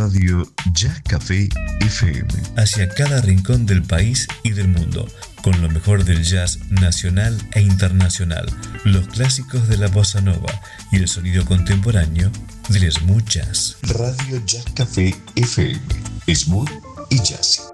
Radio Jazz Café FM. Hacia cada rincón del país y del mundo, con lo mejor del jazz nacional e internacional, los clásicos de la bossa nova y el sonido contemporáneo del smooth jazz. Radio Jazz Café FM, smooth y jazzy.